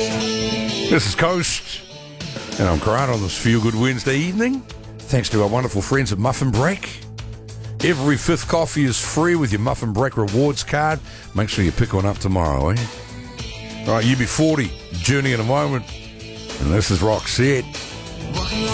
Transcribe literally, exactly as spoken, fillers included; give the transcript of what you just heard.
This is Coast, and I'm Grant on this Feel Good Wednesday evening. Thanks to our wonderful friends at Muffin Break. Every fifth coffee is free with your Muffin Break rewards card. Make sure you pick one up tomorrow, eh? All right, U B forty, Journey in a moment. And this is Roxette.